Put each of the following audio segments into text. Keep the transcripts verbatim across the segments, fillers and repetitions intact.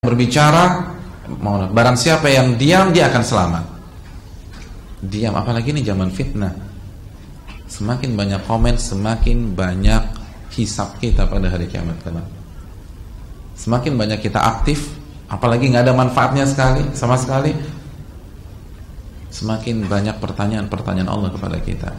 berbicara, mau barang siapa yang diam dia akan selamat. Diam, apalagi ini zaman fitnah. Semakin banyak komen, semakin banyak hisab kita pada hari kiamat kelak. Semakin banyak kita aktif, apalagi nggak ada manfaatnya sekali, sama sekali, semakin banyak pertanyaan-pertanyaan Allah kepada kita.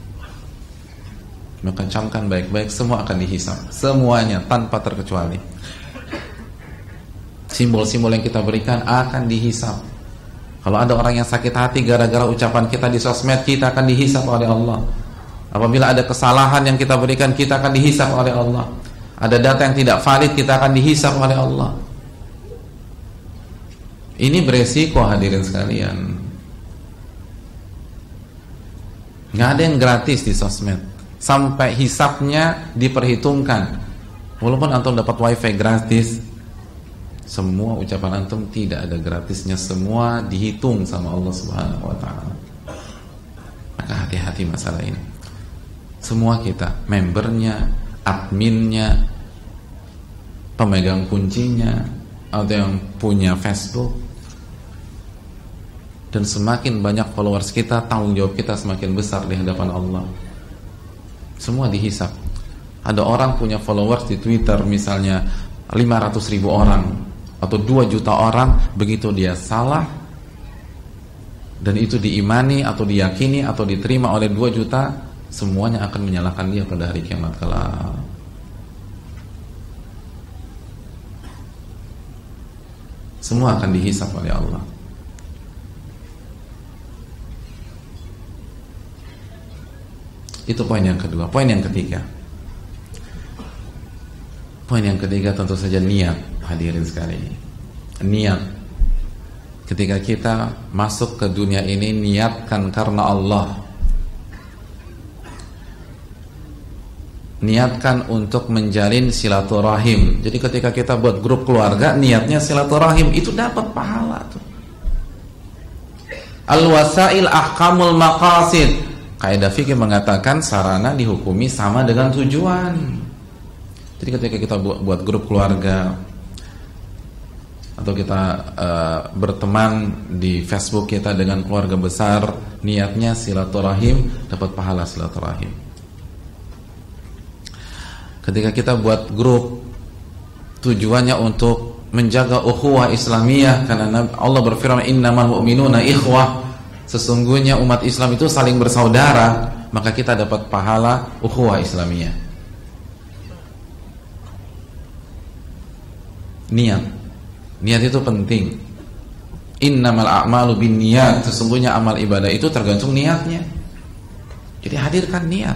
Maka camkan baik-baik, semua akan dihisab, semuanya tanpa terkecuali. Simbol-simbol yang kita berikan akan dihisab. Kalau ada orang yang sakit hati gara-gara ucapan kita di sosmed, kita akan dihisab oleh Allah. Apabila ada kesalahan yang kita berikan, kita akan dihisab oleh Allah. Ada data yang tidak valid, kita akan dihisab oleh Allah. Ini beresiko hadirin sekalian. Nggak ada yang gratis di sosmed. Sampai hisabnya diperhitungkan. Walaupun antum dapat wifi gratis, semua ucapan antum tidak ada gratisnya, semua dihitung sama Allah Subhanahu wa taala. Maka hati-hati masalah ini. Semua kita, membernya, adminnya, pemegang kuncinya, atau yang punya Facebook. Dan semakin banyak followers kita, tanggung jawab kita semakin besar di hadapan Allah. Semua dihisab. Ada orang punya followers di Twitter misalnya lima ratus ribu orang atau dua juta orang, begitu dia salah dan itu diimani atau diyakini atau diterima oleh dua juta, semuanya akan menyalahkan dia pada hari kiamat kelak. Semua akan dihisab oleh Allah. Itu poin yang kedua. Poin yang ketiga. Poin yang ketiga tentu saja niat, hadirin sekalian. Niat. Ketika kita masuk ke dunia ini, niatkan karena Allah. Niatkan untuk menjalin silaturahim. Jadi ketika kita buat grup keluarga, niatnya silaturahim, itu dapat pahala tuh. Al-wasail ahkamul maqasid. Kaidah fikih mengatakan sarana dihukumi sama dengan tujuan. Jadi ketika kita buat, buat grup keluarga atau kita uh, berteman di Facebook kita dengan keluarga besar, niatnya silaturahim, dapat pahala silaturahim. Ketika kita buat grup, tujuannya untuk menjaga ukhuwah Islamiyah, karena Allah berfirman innamal mu'minuna ikhwah, sesungguhnya umat Islam itu saling bersaudara, maka kita dapat pahala ukhuwah Islamiyah. Niat, niat itu penting. Innamal a'malu binniyat, sesungguhnya amal ibadah itu tergantung niatnya. Jadi hadirkan niat.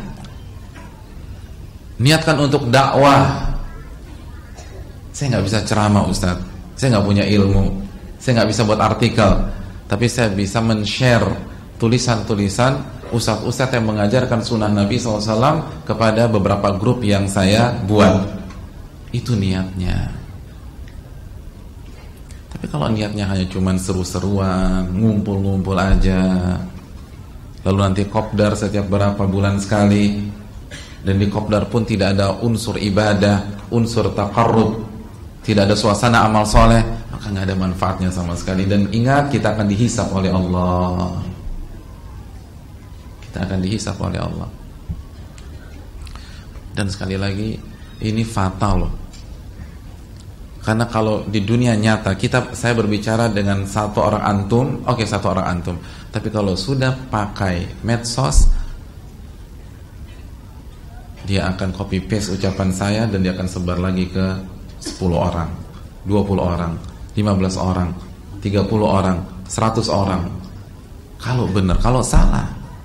Niatkan untuk dakwah. Saya nggak bisa ceramah Ustaz, saya nggak punya ilmu, saya nggak bisa buat artikel, tapi saya bisa men-share tulisan-tulisan ustaz-ustaz yang mengajarkan sunnah Nabi shallallahu alaihi wasallam kepada beberapa grup yang saya buat. Itu niatnya. Tapi kalau niatnya hanya cuman seru-seruan, ngumpul-ngumpul aja, lalu nanti kopdar setiap berapa bulan sekali, dan di kopdar pun tidak ada unsur ibadah, unsur taqarrub, tidak ada suasana amal soleh, maka nggak ada manfaatnya sama sekali. Dan ingat, kita akan dihisab oleh Allah. Kita akan dihisab oleh Allah. Dan sekali lagi, ini fatal loh. Karena kalau di dunia nyata kita, saya berbicara dengan satu orang antum, oke okay, satu orang antum. Tapi kalau sudah pakai medsos, dia akan copy paste ucapan saya dan dia akan sebar lagi ke sepuluh orang, dua puluh orang, lima belas orang, tiga puluh orang, seratus orang. Kalau benar, kalau salah,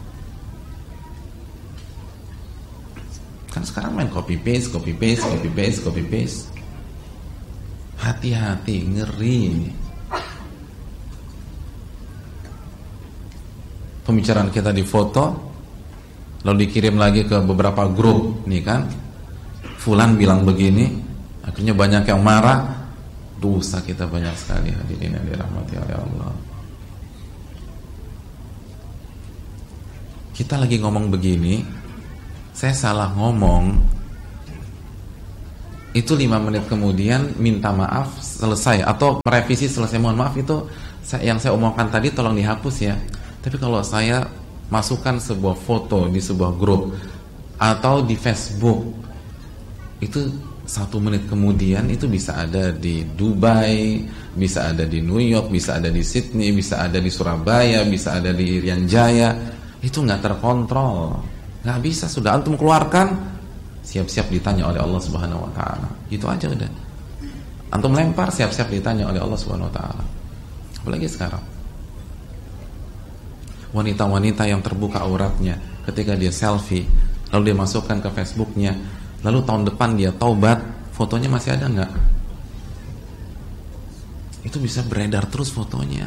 kan sekarang main copy paste, copy paste, copy paste, copy paste. Hati-hati, ngeri. Pembicaraan kita difoto, lalu dikirim lagi ke beberapa grup, nih kan, fulan bilang begini, akhirnya banyak yang marah. Dosa kita banyak sekali, hadirin yang dirahmati oleh Allah. Kita lagi ngomong begini, saya salah ngomong, itu lima menit kemudian minta maaf selesai atau merevisi selesai, mohon maaf itu yang saya omongkan tadi tolong dihapus ya. Tapi kalau saya masukkan sebuah foto di sebuah grup atau di Facebook, itu satu menit kemudian itu bisa ada di Dubai, bisa ada di New York, bisa ada di Sydney, bisa ada di Surabaya, bisa ada di Irian Jaya. Itu nggak terkontrol, nggak bisa. Sudah antum keluarkan, siap-siap ditanya oleh Allah Subhanahu Wa Taala. Itu aja udah. Antum lempar, siap-siap ditanya oleh Allah Subhanahu Wa Taala. Apalagi sekarang, wanita-wanita yang terbuka auratnya ketika dia selfie, lalu dia masukkan ke Facebooknya, lalu tahun depan dia taubat, fotonya masih ada nggak? Itu bisa beredar terus fotonya.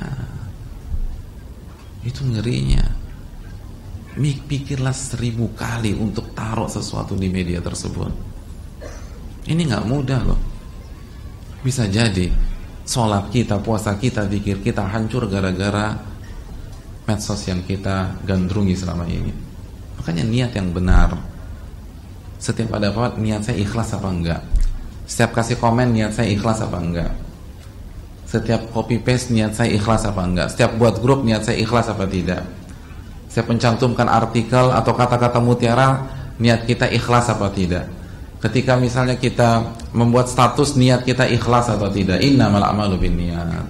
Itu ngerinya. Pikirlah seribu kali untuk taruh sesuatu di media tersebut. Ini nggak mudah loh. Bisa jadi sholat kita, puasa kita, zikir kita hancur gara-gara medsos yang kita gandrungi selama ini. Makanya niat yang benar. Setiap ada apa, niat saya ikhlas apa enggak? Setiap kasih komen, niat saya ikhlas apa enggak? Setiap copy paste, niat saya ikhlas apa enggak? Setiap buat grup, niat saya ikhlas apa tidak? Saya mencantumkan artikel atau kata-kata mutiara, niat kita ikhlas apa tidak? Ketika misalnya kita membuat status, niat kita ikhlas atau tidak? Innamal a'malu binniyat.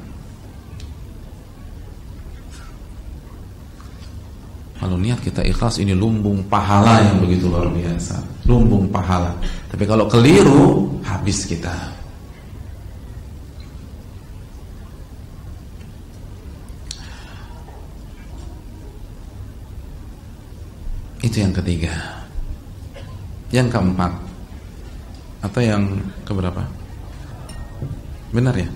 Kalau niat kita ikhlas, ini lumbung pahala yang begitu luar biasa. Lumbung pahala. Tapi kalau keliru, habis kita. Itu yang ketiga. Yang keempat, atau yang keberapa? Benar ya?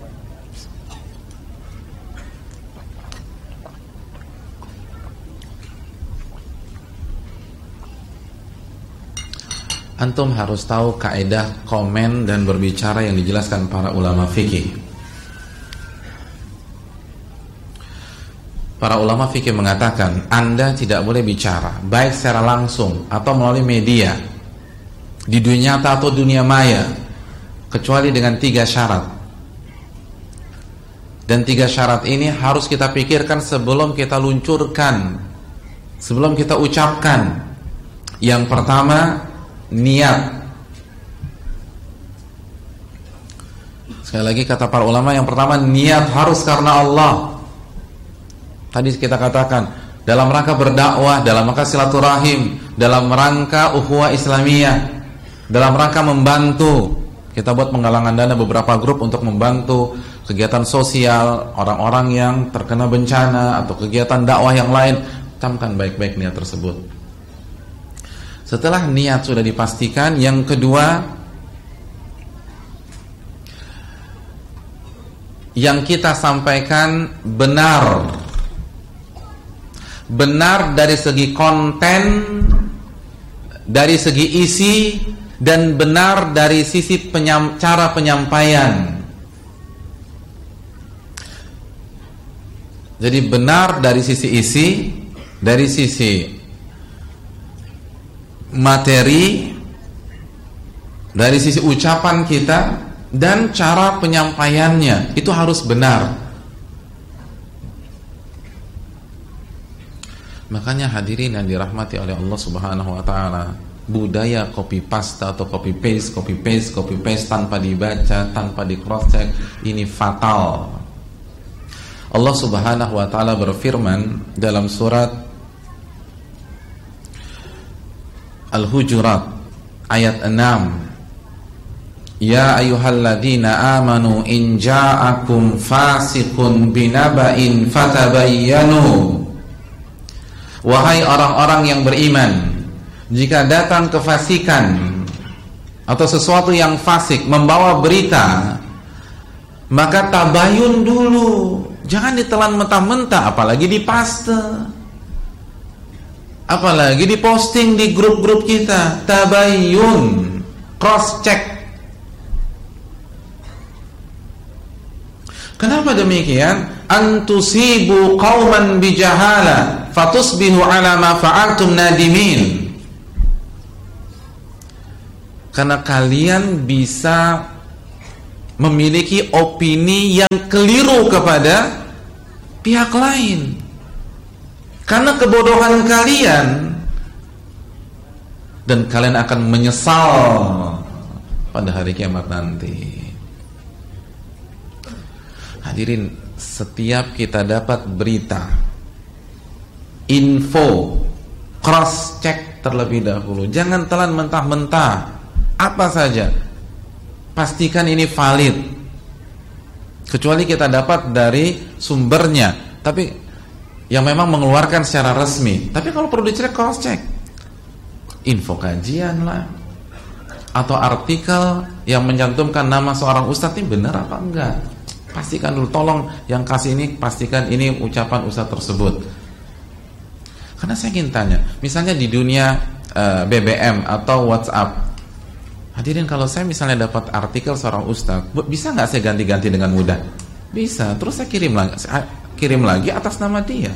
Antum harus tahu kaidah komen dan berbicara yang dijelaskan para ulama fikih. Para ulama fikih mengatakan Anda tidak boleh bicara baik secara langsung atau melalui media di dunia nyata atau dunia maya kecuali dengan tiga syarat. Dan tiga syarat ini harus kita pikirkan sebelum kita luncurkan, sebelum kita ucapkan. Yang pertama, niat. Sekali lagi kata para ulama, yang pertama niat harus karena Allah. Tadi kita katakan dalam rangka berdakwah, dalam rangka silaturahim, dalam rangka ukhuwah Islamiyah, dalam rangka membantu. Kita buat penggalangan dana beberapa grup untuk membantu kegiatan sosial orang-orang yang terkena bencana atau kegiatan dakwah yang lain. Camkan baik-baik niat tersebut. Setelah niat sudah dipastikan, yang kedua, yang kita sampaikan benar. Benar dari segi konten, dari segi isi, dan benar dari sisi penyam, cara penyampaian. Jadi benar dari sisi isi, dari sisi materi, dari sisi ucapan kita, dan cara penyampaiannya itu harus benar. Makanya hadirin yang dirahmati oleh Allah Subhanahu wa taala, budaya copy paste atau copy paste, copy paste, copy paste tanpa dibaca, tanpa di cross check, ini fatal. Allah Subhanahu wa taala berfirman dalam surat Al-Hujurat ayat enam, Ya ayyuhalladzina amanu in ja'akum fasiqun binaba'in fatabayyanu. Wahai orang-orang yang beriman, jika datang kefasikan atau sesuatu yang fasik membawa berita, maka tabayun dulu. Jangan ditelan mentah-mentah, apalagi dipaste, apalagi diposting di grup-grup kita. Tabayun, cross check. Kenapa demikian? Antusibu qauman bijahala fatusbihu ala ma fa'altum nadimin. Karena kalian bisa memiliki opini yang keliru kepada pihak lain. Karena kebodohan kalian, dan kalian akan menyesal pada hari kiamat nanti. Hadirin, setiap kita dapat berita, info, cross check terlebih dahulu. Jangan telan mentah-mentah. Apa saja, pastikan ini valid. Kecuali kita dapat dari sumbernya, tapi yang memang mengeluarkan secara resmi. Tapi kalau perlu dicek, cross check. Info kajian lah, atau artikel yang mencantumkan nama seorang ustadz, ini benar apa enggak? Pastikan dulu. Tolong yang kasih ini pastikan ini ucapan ustadz tersebut. Karena saya ingin tanya, misalnya di dunia uh, B B M atau WhatsApp, hadirin, kalau saya misalnya dapat artikel seorang ustadz, bisa nggak saya ganti-ganti dengan mudah? Bisa. Terus saya kirim lagi, saya kirim lagi atas nama dia.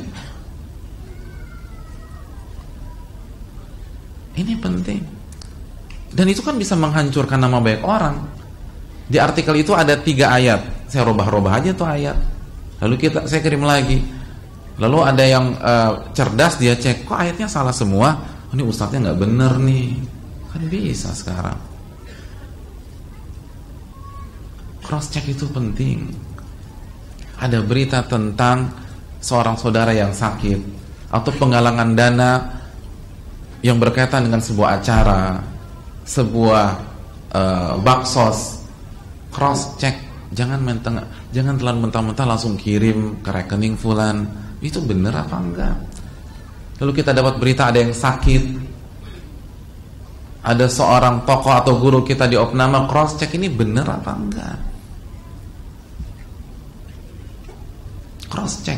Ini penting. Dan itu kan bisa menghancurkan nama baik orang. Di artikel itu ada tiga ayat, saya robah-robah aja tuh ayat, lalu kita saya kirim lagi. Lalu ada yang uh, cerdas, dia cek, kok ayatnya salah semua, oh, ini ustadznya nggak bener nih. Kan bisa sekarang. Cross check itu penting. Ada berita tentang seorang saudara yang sakit, atau penggalangan dana yang berkaitan dengan sebuah acara, sebuah uh, baksos, cross check. Jangan menteng, jangan telan mentah-mentah langsung kirim ke rekening fulan. Itu benar apa enggak? Lalu kita dapat berita ada yang sakit, ada seorang tokoh atau guru kita di opname, cross check ini benar apa enggak? Cross check.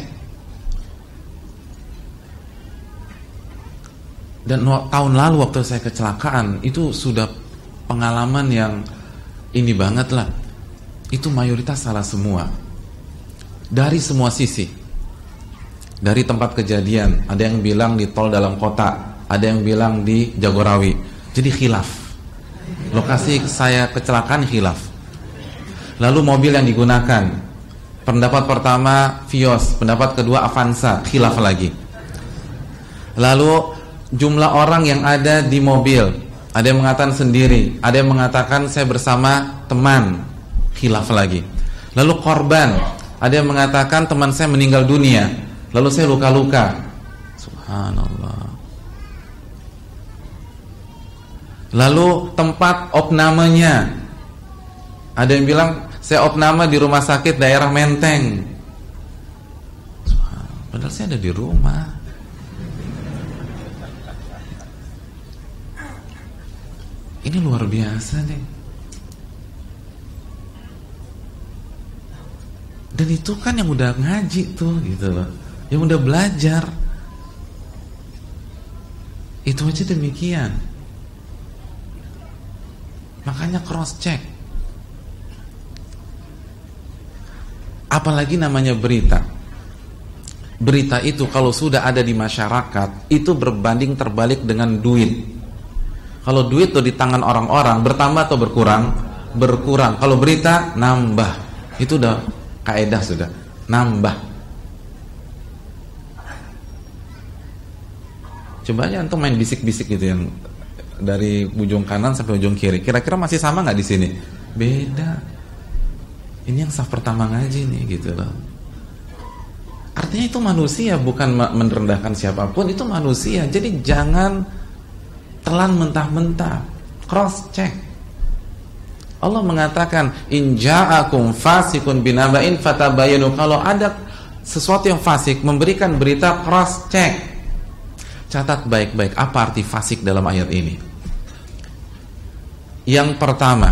Dan tahun lalu waktu saya kecelakaan, itu sudah pengalaman yang ini banget lah. Itu mayoritas salah semua, dari semua sisi. Dari tempat kejadian, ada yang bilang di tol dalam kota, ada yang bilang di Jagorawi. Jadi khilaf. Lokasi saya kecelakaan khilaf. Lalu mobil yang digunakan, pendapat pertama Vios, pendapat kedua Avanza, khilaf lagi. Lalu jumlah orang yang ada di mobil, ada yang mengatakan sendiri, ada yang mengatakan saya bersama teman, khilaf lagi. Lalu korban, ada yang mengatakan teman saya meninggal dunia, lalu saya luka-luka. Subhanallah. Lalu tempat opnamenya, ada yang bilang saya opname di rumah sakit daerah Menteng. Padahal saya ada di rumah. Ini luar biasa nih. Dan itu kan yang udah ngaji tuh, gitu loh, yang udah belajar. Itu aja demikian. Makanya cross check. Apalagi namanya berita. Berita itu kalau sudah ada di masyarakat, itu berbanding terbalik dengan duit. Kalau duit tuh di tangan orang-orang, bertambah atau berkurang? Berkurang. Kalau berita nambah. Itu udah kaedah, sudah nambah. Coba aja antum main bisik-bisik gitu, yang dari ujung kanan sampai ujung kiri. Kira-kira masih sama nggak di sini? Beda. Ini yang saf pertama ngaji nih, gitu loh. Artinya itu manusia, bukan merendahkan siapapun, itu manusia. Jadi jangan telan mentah-mentah, cross check. Allah mengatakan, in ja'akum fasikun binaba'in fatabayanu. Kalau ada sesuatu yang fasik, memberikan berita, cross check. Catat baik-baik apa arti fasik dalam ayat ini. Yang pertama,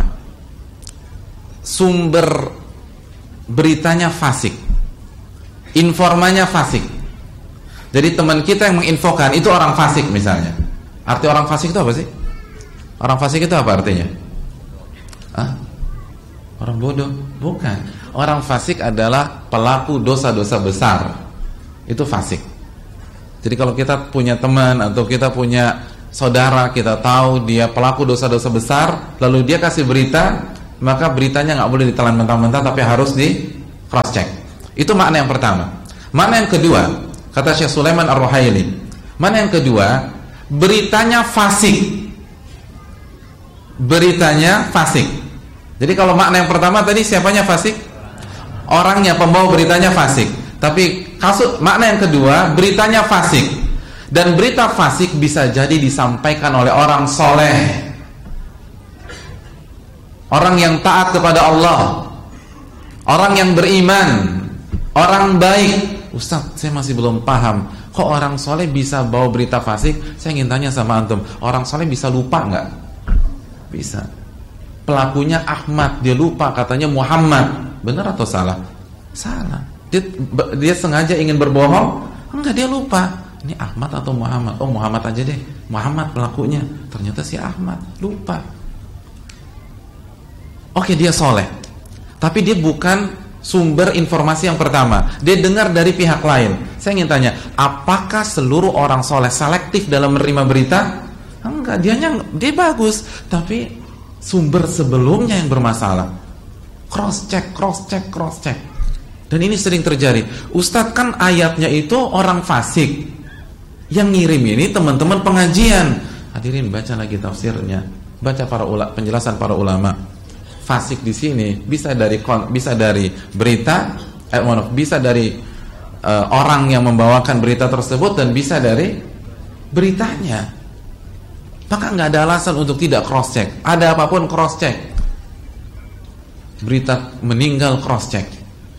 sumber beritanya fasik, informannya fasik. Jadi teman kita yang menginfokan itu orang fasik misalnya. Arti orang fasik itu apa sih? Orang fasik itu apa artinya? Hah? Orang bodoh? Bukan. Orang fasik adalah pelaku dosa-dosa besar. Itu fasik. Jadi kalau kita punya teman atau kita punya saudara kita tahu dia pelaku dosa-dosa besar, lalu dia kasih berita, maka beritanya nggak boleh ditelan mentah-mentah, tapi harus di cross check. Itu makna yang pertama. Makna yang kedua, kata Syekh Sulaiman Ar-Ruhaili, makna yang kedua, beritanya fasik. Beritanya fasik. Jadi kalau makna yang pertama tadi siapanya fasik? Orangnya, pembawa beritanya fasik. Tapi kasus makna yang kedua, beritanya fasik. Dan berita fasik bisa jadi disampaikan oleh orang soleh, orang yang taat kepada Allah, orang yang beriman, orang baik. Ustaz, saya masih belum paham, kok orang soleh bisa bawa berita fasik? Saya ingin tanya sama antum, orang soleh bisa lupa nggak? Bisa. Pelakunya Ahmad, dia lupa katanya Muhammad. Benar atau salah? Salah. Dia, dia sengaja ingin berbohong? Enggak, dia lupa. Ini Ahmad atau Muhammad? Oh, Muhammad aja deh. Muhammad pelakunya. Ternyata si Ahmad. Lupa. Oke, dia soleh, tapi dia bukan sumber informasi yang pertama. Dia dengar dari pihak lain. Saya ingin tanya, apakah seluruh orang soleh selektif dalam menerima berita? Enggak, dia dia bagus, tapi sumber sebelumnya yang bermasalah. Cross check, cross check, cross check. Dan ini sering terjadi. Ustadz, kan ayatnya itu orang fasik. Yang ngirim ini teman-teman pengajian. Hadirin, baca lagi tafsirnya. Baca para ulama, penjelasan para ulama. Fasik di sini bisa dari bisa dari berita, eh, maaf, bisa dari uh, orang yang membawakan berita tersebut, dan bisa dari beritanya. Maka nggak ada alasan untuk tidak cross check. Ada apapun cross check. Berita meninggal cross check.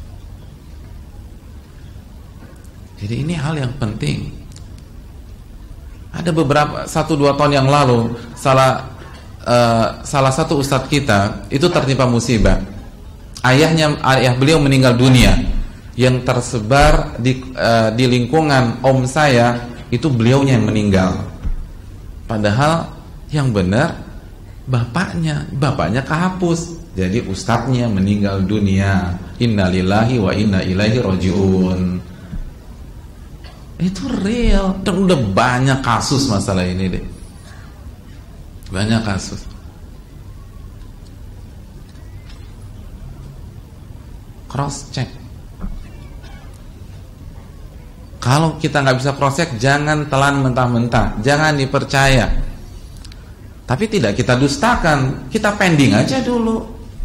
Jadi ini hal yang penting. Ada beberapa satu dua tahun yang lalu salah uh, salah satu ustadz kita itu tertimpa musibah. Ayahnya ayah beliau meninggal dunia. Yang tersebar di uh, di lingkungan om saya itu beliaunya yang meninggal. Padahal yang benar bapaknya, bapaknya kehapus. Jadi ustadznya meninggal dunia. Innalillahi wa inna ilaihi rajiun. Itu real. Dan udah banyak kasus masalah ini deh. Banyak kasus. Cross check. Kalau kita nggak bisa cross check, jangan telan mentah-mentah, jangan dipercaya. Tapi tidak kita dustakan, kita pending aja dulu.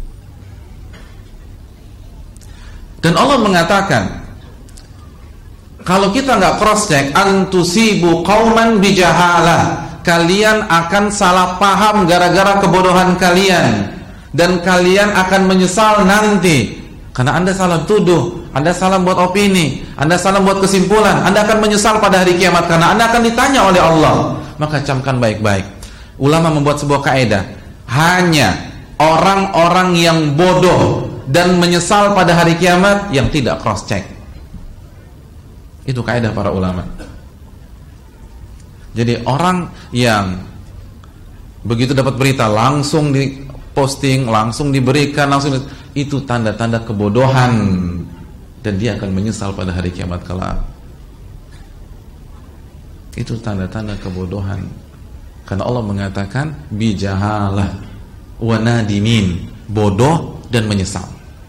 Dan Allah mengatakan, kalau kita nggak cross check, antusibu qauman bijahalah, kalian akan salah paham gara-gara kebodohan kalian, dan kalian akan menyesal nanti. Karena Anda salah tuduh, Anda salah buat opini, Anda salah buat kesimpulan, Anda akan menyesal pada hari kiamat karena Anda akan ditanya oleh Allah. Maka camkan baik-baik. Ulama membuat sebuah kaidah, hanya orang-orang yang bodoh dan menyesal pada hari kiamat yang tidak cross check. Itu kaidah para ulama. Jadi orang yang begitu dapat berita langsung di posting, langsung diberikan, langsung di, itu tanda-tanda kebodohan, dan dia akan menyesal pada hari kiamat kelak. Itu tanda-tanda kebodohan. Karena Allah mengatakan bijahalah wa nadimin, bodoh dan menyesal.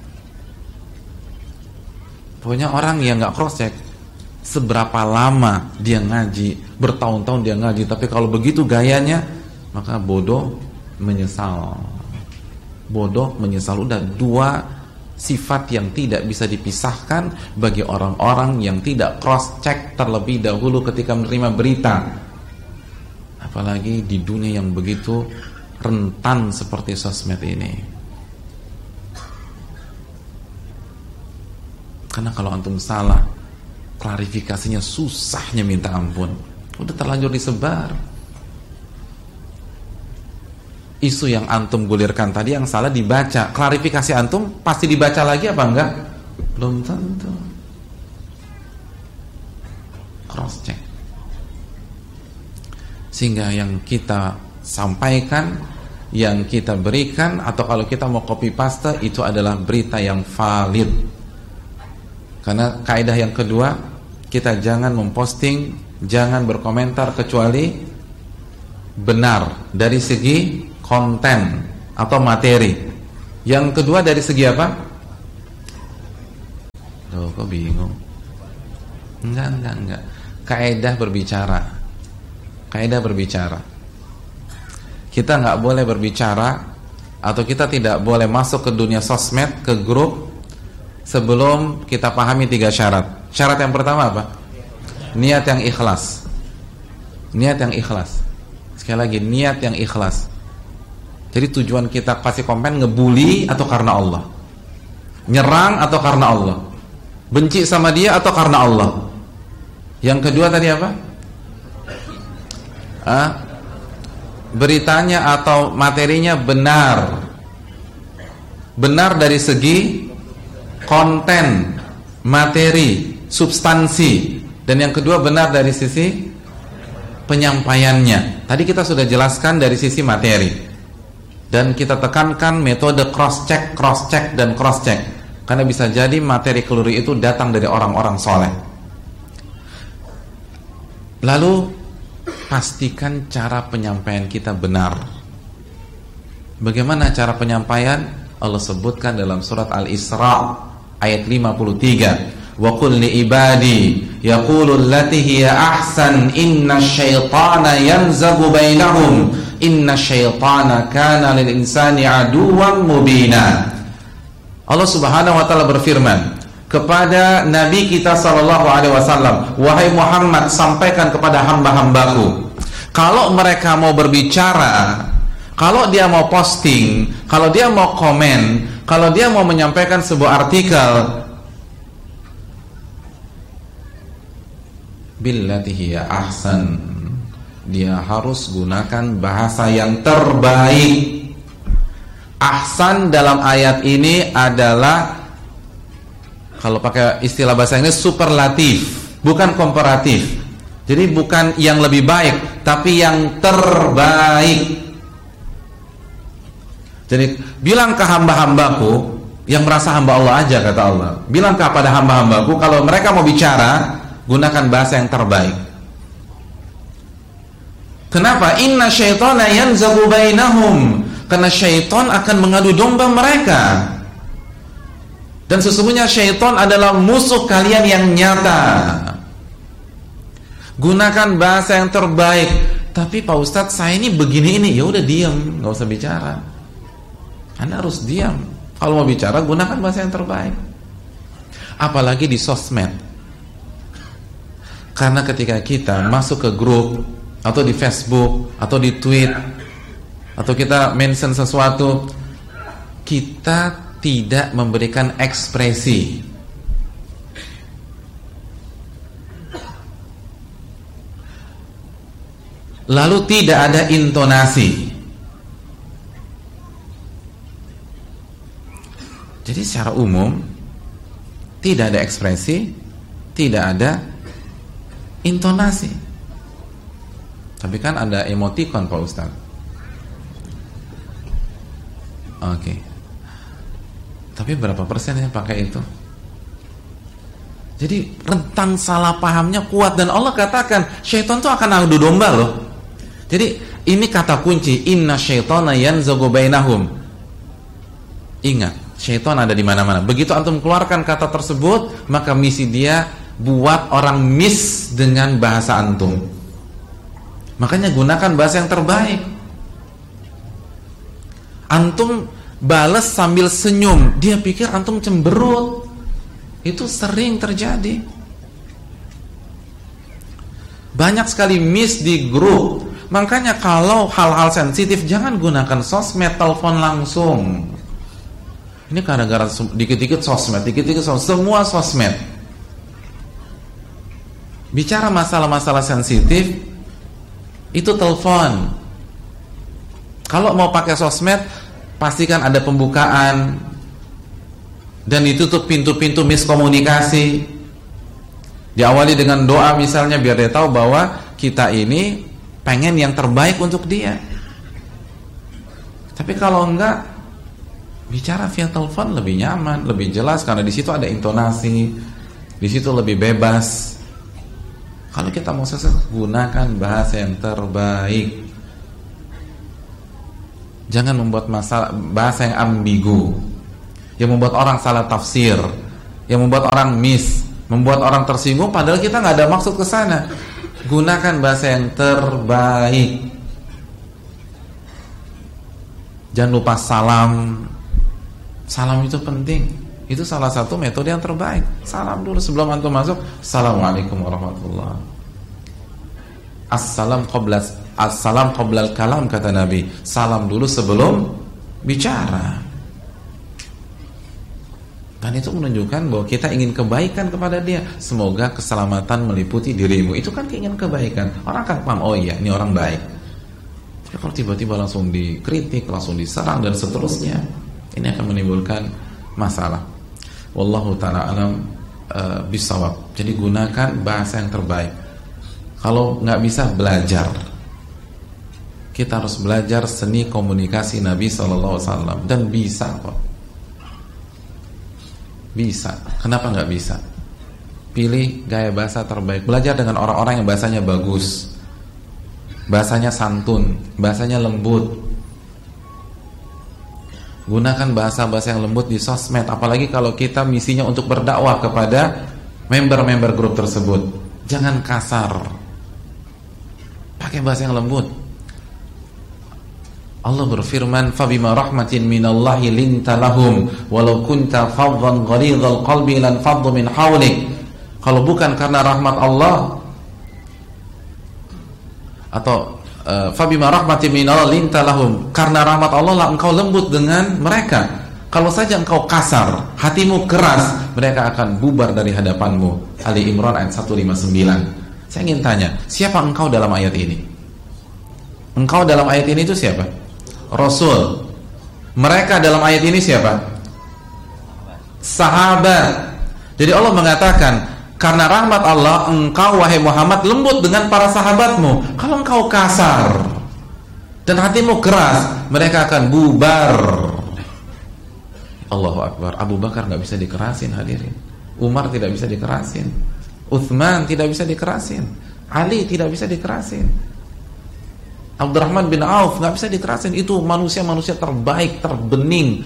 Pokoknya orang yang nggak cross check, seberapa lama dia ngaji, bertahun-tahun dia ngaji, tapi kalau begitu gayanya, maka bodoh menyesal. Bodoh menyesal. Udah dua sifat yang tidak bisa dipisahkan bagi orang-orang yang tidak cross check terlebih dahulu ketika menerima berita. Apalagi di dunia yang begitu rentan seperti sosmed ini. Karena kalau antum salah, klarifikasinya susahnya minta ampun. Udah terlanjur disebar. Isu yang antum gulirkan tadi yang salah dibaca, klarifikasi antum pasti dibaca lagi apa enggak? Belum tentu. Cross check. Sehingga yang kita sampaikan, yang kita berikan, atau kalau kita mau copy paste, itu adalah berita yang valid. Karena kaidah yang kedua, kita jangan memposting, jangan berkomentar kecuali benar dari segi konten atau materi. Yang kedua dari segi apa? Loh, kok bingung? Enggak, enggak, enggak. Kaidah berbicara. Kaidah berbicara. Kita nggak boleh berbicara atau kita tidak boleh masuk ke dunia sosmed, ke grup sebelum kita pahami tiga syarat. Syarat yang pertama apa? Niat yang ikhlas. Niat yang ikhlas. Sekali lagi, niat yang ikhlas. Jadi tujuan kita kasih komen ngebully atau karena Allah? Nyerang atau karena Allah? Benci sama dia atau karena Allah? Yang kedua tadi apa? Ah, beritanya atau materinya benar. Benar dari segi konten, materi, substansi. Dan yang kedua benar dari sisi penyampaiannya. Tadi kita sudah jelaskan dari sisi materi. Dan kita tekankan metode cross check, cross check dan cross check. Karena bisa jadi materi keliru itu datang dari orang-orang soleh. Lalu pastikan cara penyampaian kita benar. Bagaimana cara penyampaian? Allah sebutkan dalam surat Al-Isra ayat lima puluh tiga. Wa qul li ibadi yaqulu allati hiya ahsan inna syaitana yanzagu bainahum inna syaitana kana lil insani aduwwan mubina. Allah Subhanahu wa taala berfirman kepada Nabi kita sallallahu alaihi wasallam, wahai Muhammad, sampaikan kepada hamba-hambaku, kalau mereka mau berbicara, kalau dia mau posting, kalau dia mau komen, kalau dia mau menyampaikan sebuah artikel, billati hiya ahsan, dia harus gunakan bahasa yang terbaik. Ahsan dalam ayat ini adalah, kalau pakai istilah bahasa Inggris, superlatif, bukan komparatif. Jadi bukan yang lebih baik, tapi yang terbaik. Jadi bilang ke hamba-hambaku yang merasa hamba Allah aja, kata Allah, bilang kepada hamba-hambaku kalau mereka mau bicara, gunakan bahasa yang terbaik. Kenapa? Inna syaitana yanzagu bainahum, karena syaitan akan mengadu domba mereka. Dan sesungguhnya syaitan adalah musuh kalian yang nyata. Gunakan bahasa yang terbaik. Tapi Pak Ustadz, saya ini begini ini, ya udah diam, nggak usah bicara. Anda harus diam. Kalau mau bicara, gunakan bahasa yang terbaik. Apalagi di sosmed. Karena ketika kita masuk ke grup atau di Facebook atau di tweet atau kita mention sesuatu, kita tidak memberikan ekspresi. Lalu tidak ada intonasi. Jadi secara umum tidak ada ekspresi, tidak ada intonasi. Tapi kan ada emoticon Pak Ustaz. Oke. Okay. Tapi berapa persen yang pakai itu? Jadi rentang salah pahamnya kuat. Dan Allah katakan syaitan itu akan adu domba loh. Jadi ini kata kunci, inna syaitana yanzagu bainahum. Ingat, syaitan ada di mana-mana. Begitu antum keluarkan kata tersebut, maka misi dia buat orang miss dengan bahasa antum. Makanya gunakan bahasa yang terbaik. Antum balas sambil senyum, dia pikir antum cemberut. Itu sering terjadi. Banyak sekali miss di grup. Makanya kalau hal-hal sensitif, jangan gunakan sosmed, telepon langsung. Ini gara-gara dikit-dikit sosmed, dikit-dikit sosmed, semua sosmed. Bicara masalah-masalah sensitif, itu telepon. Kalau mau pakai sosmed, pastikan ada pembukaan dan ditutup pintu-pintu miskomunikasi. Diawali dengan doa misalnya, biar dia tahu bahwa kita ini pengen yang terbaik untuk dia. Tapi kalau enggak, bicara via telepon lebih nyaman, lebih jelas, karena di situ ada intonasi, di situ lebih bebas. Kalau kita mau sukses, gunakan bahasa yang terbaik. Jangan membuat masalah bahasa yang ambigu, yang membuat orang salah tafsir, yang membuat orang miss, membuat orang tersinggung, padahal kita nggak ada maksud ke sana. Gunakan bahasa yang terbaik. Jangan lupa salam. Salam itu penting. Itu salah satu metode yang terbaik. Salam dulu sebelum antum masuk. Assalamualaikum warahmatullahi wabarakatuh. Assalam qabla Assalam qabla kalam, kata Nabi. Salam dulu sebelum bicara. Dan itu menunjukkan bahwa kita ingin kebaikan kepada dia. Semoga keselamatan meliputi dirimu. Itu kan keinginan kebaikan. Orang akan paham, oh iya, ini orang baik. Tapi kalau tiba-tiba langsung dikritik, langsung diserang dan seterusnya, ini akan menimbulkan masalah. Wallahu ta'ala alam uh, bisawab. Jadi gunakan bahasa yang terbaik. Kalau nggak bisa, belajar. Kita harus belajar seni komunikasi Nabi shallallahu alaihi wasallam. Dan bisa kok. Bisa. Kenapa nggak bisa? Pilih gaya bahasa terbaik. Belajar dengan orang-orang yang bahasanya bagus, bahasanya santun, bahasanya lembut. Gunakan bahasa-bahasa yang lembut di sosmed. Apalagi kalau kita misinya untuk berdakwah kepada member-member grup tersebut. Jangan kasar. Pakai bahasa yang lembut. Allah berfirman, "Fabima rahmatin minallahi linta lahum walau kunta faddan ghalidhal qalbi lan faddu min hawlik." Kalau bukan karena rahmat Allah, atau uh, "Fabima rahmatin minallahi linta lahum", karena rahmat Allah lah engkau lembut dengan mereka. Kalau saja engkau kasar, hatimu keras, mereka akan bubar dari hadapanmu. Ali Imran ayat seratus lima puluh sembilan. Saya ingin tanya, siapa engkau dalam ayat ini? Engkau dalam ayat ini itu siapa? Rasul. Mereka dalam ayat ini siapa? Sahabat. Jadi Allah mengatakan, karena rahmat Allah, engkau wahai Muhammad lembut dengan para sahabatmu. Kalau engkau kasar dan hatimu keras, mereka akan bubar. Allahu Akbar. Abu Bakar gak bisa dikerasin, hadirin. Umar tidak bisa dikerasin. Uthman tidak bisa dikerasin. Ali tidak bisa dikerasin. Abdurrahman bin Auf nggak bisa dikerasin. Itu manusia-manusia terbaik, terbening,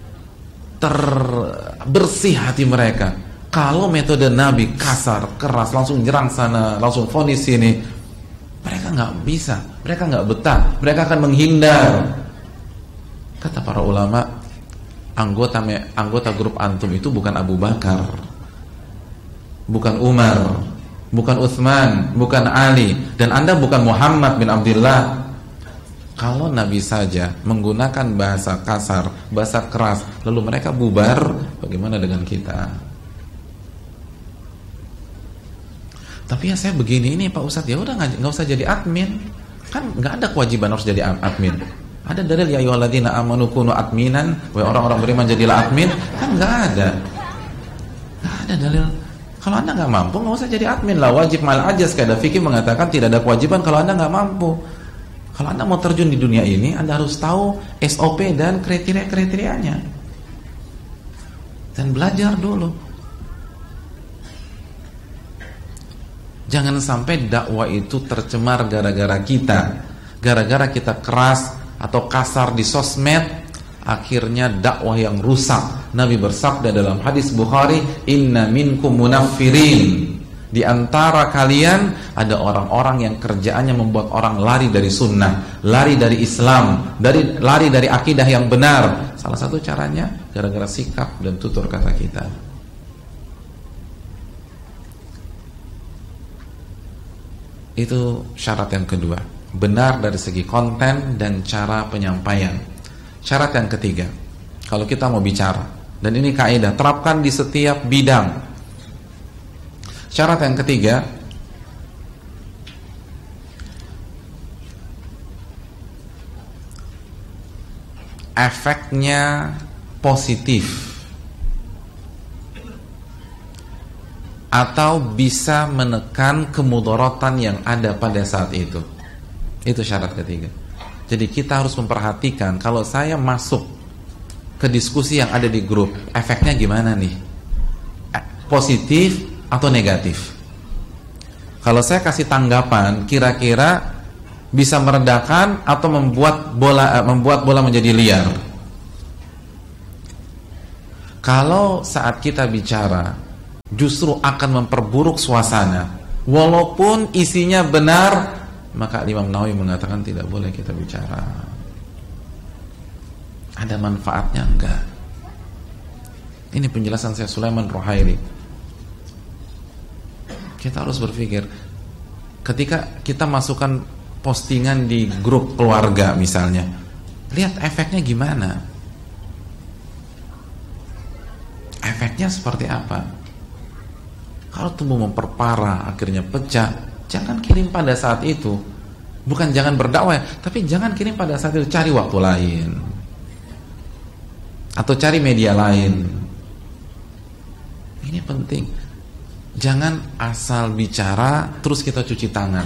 terbersih hati mereka. Kalau metode Nabi kasar, keras, langsung nyerang sana, langsung vonis sini, mereka nggak bisa, mereka nggak betah, mereka akan menghindar. Kata para ulama, anggota anggota grup antum itu bukan Abu Bakar, bukan Umar, bukan Utsman, bukan Ali, dan Anda bukan Muhammad bin Abdullah. Kalau Nabi saja menggunakan bahasa kasar, bahasa keras, lalu mereka bubar, bagaimana dengan kita? Tapi ya saya begini ini Pak Ustadz, ya udah nggak usah jadi admin, kan nggak ada kewajiban harus jadi admin. Ada dalil ya ayyuhalladzina amanu kunu adminan, wahai orang-orang beriman jadilah admin, kan nggak ada, nggak ada dalil. Kalau Anda nggak mampu, nggak usah jadi admin lah. Wajib mal ajaz, kaidah fikih mengatakan tidak ada kewajiban kalau Anda nggak mampu. Kalau Anda mau terjun di dunia ini, Anda harus tahu S O P dan kriteria-kriterianya, dan belajar dulu. Jangan sampai dakwah itu tercemar gara-gara kita, gara-gara kita keras atau kasar di sosmed, akhirnya dakwah yang rusak. Nabi bersabda dalam hadis Bukhari, "Inna minkum munaffirin." Di antara kalian ada orang-orang yang kerjaannya membuat orang lari dari sunnah, lari dari Islam, dari lari dari akidah yang benar. Salah satu caranya gara-gara sikap dan tutur kata kita. Itu syarat yang kedua, benar dari segi konten dan cara penyampaian. Syarat yang ketiga, kalau kita mau bicara, dan ini kaidah, terapkan di setiap bidang. Syarat yang ketiga, efeknya positif atau bisa menekan kemudaratan yang ada pada saat itu. Itu syarat ketiga. Jadi kita harus memperhatikan, kalau saya masuk ke diskusi yang ada di grup, efeknya gimana nih? Positif atau negatif? Kalau saya kasih tanggapan, kira-kira bisa meredakan atau membuat bola membuat bola menjadi liar. Kalau saat kita bicara justru akan memperburuk suasana, walaupun isinya benar, maka Imam Nawawi mengatakan tidak boleh kita bicara. Ada manfaatnya enggak? Ini penjelasan saya Sulaiman Rohaili. Kita harus berpikir, ketika kita masukkan postingan di grup keluarga misalnya, lihat efeknya gimana? Efeknya seperti apa? Kalau tumbuh memperparah, akhirnya pecah, jangan kirim pada saat itu. Bukan jangan berdakwah, tapi jangan kirim pada saat itu. Cari waktu lain, atau cari media lain. Ini penting. Jangan asal bicara terus kita cuci tangan.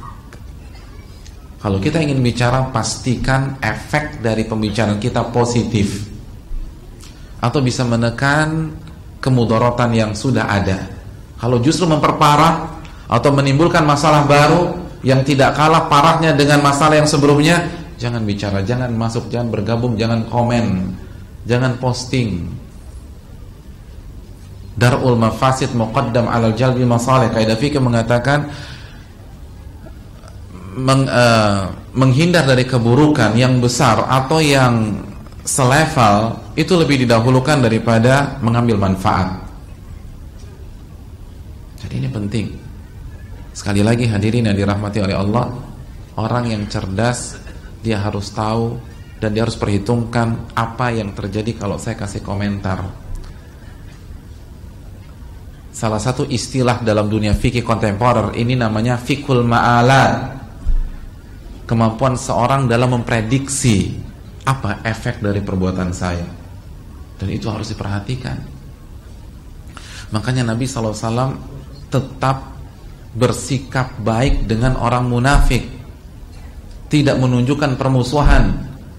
Kalau kita ingin bicara, pastikan efek dari pembicaraan kita positif, atau bisa menekan kemudaratan yang sudah ada. Kalau justru memperparah atau menimbulkan masalah baru yang tidak kalah parahnya dengan masalah yang sebelumnya, jangan bicara, jangan masuk, jangan bergabung, jangan komen, jangan posting. Darul mafasid muqaddam 'alal jalbi masalih. Kaidah fikih mengatakan meng, uh, menghindar dari keburukan yang besar atau yang selevel itu lebih didahulukan daripada mengambil manfaat. Jadi ini penting. Sekali lagi hadirin yang dirahmati oleh Allah, orang yang cerdas dia harus tahu dan dia harus perhitungkan apa yang terjadi kalau saya kasih komentar. Salah satu istilah dalam dunia fikih kontemporer ini namanya fikul ma'alat. Kemampuan seorang dalam memprediksi apa efek dari perbuatan saya. Dan itu harus diperhatikan. Makanya Nabi shallallahu alaihi wasallam tetap bersikap baik dengan orang munafik, tidak menunjukkan permusuhan.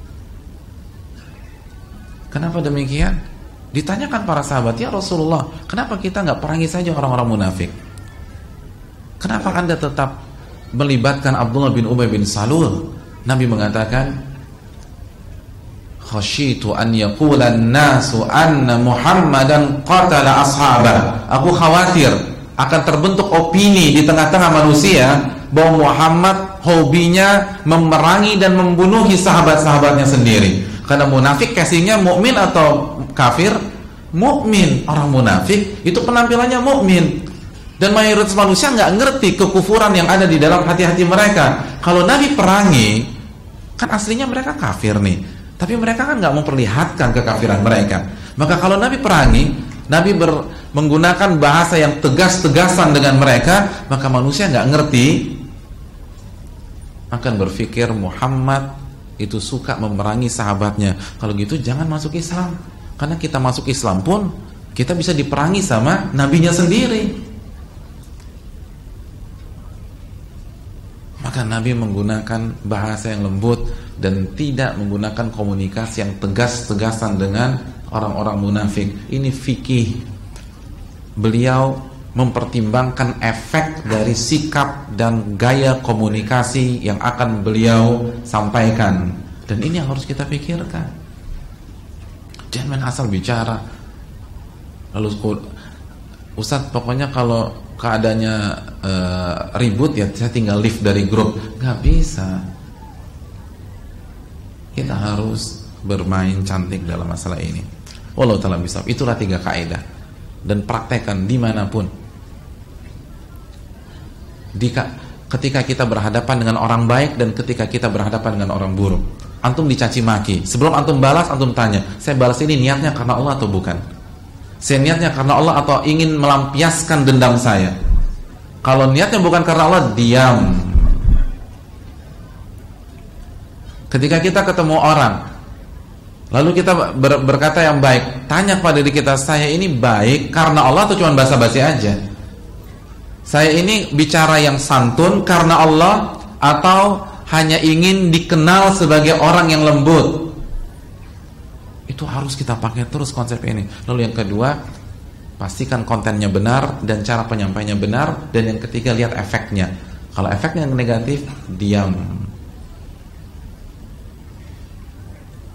Kenapa demikian? Ditanyakan para sahabat, ya Rasulullah, kenapa kita nggak perangi saja orang-orang munafik? Kenapa Anda tetap melibatkan Abdullah bin Ubay bin Salul? Nabi mengatakan, khasyitu an yaqula an-nasu anna Muhammadan qatala ashabah. Aku khawatir akan terbentuk opini di tengah-tengah manusia bahwa Muhammad hobinya memerangi dan membunuhi sahabat-sahabatnya sendiri. Karena munafik casingnya mukmin atau kafir? Mukmin. Orang munafik itu penampilannya mukmin. Dan mayoritas manusia nggak ngerti kekufuran yang ada di dalam hati-hati mereka. Kalau Nabi perangi, kan aslinya mereka kafir nih, tapi mereka kan nggak memperlihatkan kekafiran mereka. Maka kalau Nabi perangi, Nabi ber, menggunakan bahasa yang tegas-tegasan dengan mereka, maka manusia nggak ngerti, akan berpikir Muhammad itu suka memerangi sahabatnya. Kalau gitu jangan masuk Islam. Karena kita masuk Islam pun kita bisa diperangi sama nabinya sendiri. Maka Nabi menggunakan bahasa yang lembut dan tidak menggunakan komunikasi yang tegas-tegasan dengan orang-orang munafik. Ini fikih. Beliau mempertimbangkan efek dari sikap dan gaya komunikasi yang akan beliau sampaikan, dan ini yang harus kita pikirkan. Jangan main asal bicara lalu Ustaz pokoknya kalau keadaannya e, ribut ya saya tinggal leave dari grup. Gak bisa. Kita harus bermain cantik dalam masalah ini. Wallahu ta'ala bisawab. Itulah tiga kaidah, dan praktekkan dimanapun. Dika, ketika kita berhadapan dengan orang baik dan ketika kita berhadapan dengan orang buruk. Antum dicaci maki, sebelum antum balas, antum tanya, saya balas ini niatnya karena Allah atau bukan? Saya niatnya karena Allah atau ingin melampiaskan dendam saya? Kalau niatnya bukan karena Allah, diam. Ketika kita ketemu orang, lalu kita ber, berkata yang baik, tanya kepada diri kita, saya ini baik karena Allah atau cuma basa-basi aja? Saya ini bicara yang santun karena Allah atau hanya ingin dikenal sebagai orang yang lembut? Itu harus kita pakai terus konsep ini. Lalu yang kedua, pastikan kontennya benar dan cara penyampaiannya benar. Dan yang ketiga, lihat efeknya. Kalau efeknya yang negatif, diam.